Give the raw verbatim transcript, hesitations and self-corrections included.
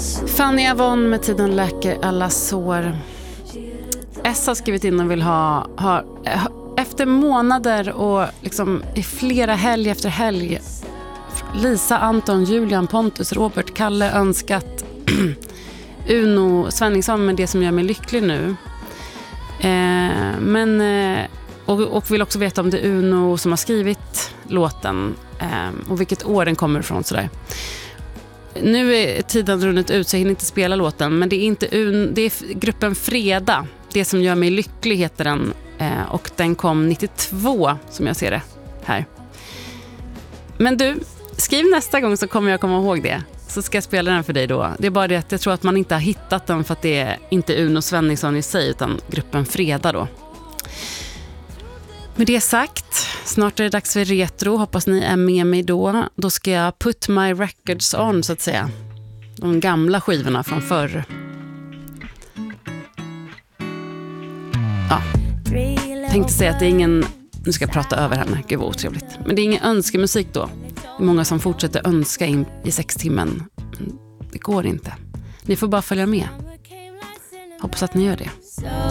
Fanny Avon med Tiden läker alla sår. S har skrivit in och vill ha, ha efter månader och liksom i flera helg efter helg, Lisa, Anton, Julian, Pontus, Robert, Kalle önskat Uno Svenningsson med Det som gör mig lycklig nu. Eh, men eh, och, och vill också veta om det är Uno som har skrivit låten eh, och vilket år den kommer ifrån sådär. Nu är tiden runnit ut så jag hinner inte spela låten, men det är inte Uno, det är gruppen Freda. Det som gör mig lycklig heter den eh, och den kom nittiotvå som jag ser det här. Men du, skriv nästa gång så kommer jag komma ihåg det. Så ska jag spela den för dig då. Det är bara det att jag tror att man inte har hittat den för att det är inte Uno Svenningsson i sig utan gruppen Freda då. Med det sagt, snart är det dags för retro. Hoppas ni är med mig då. Då ska jag put my records on så att säga. De gamla skivorna från förr. Ja. Tänkte säga att det är ingen... Nu ska jag prata över henne. Gud vad otrevligt. Men det är ingen önskemusik då. Det är många som fortsätter önska in i sex timmen. Det går inte. Ni får bara följa med. Hoppas att ni gör det.